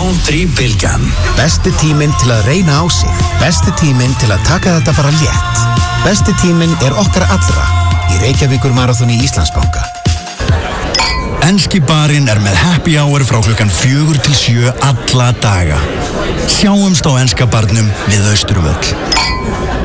Country-bylgjan. Besti tíminn til að reyna á sig. Besti tíminn til að taka þetta bara létt. Besti tíminn okkar allra í Reykjavíkur maraþoni Íslandsbanka. Enski barinn með happy hour frá klukkan 4 til 7 alla daga. Sjáumst á enska barnum við Austurvöll.